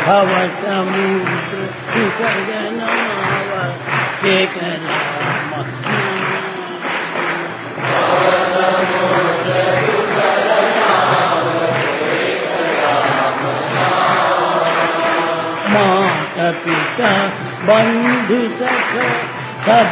भव समुद्र सुखजनाव केकला माता पिता बंधु सख सब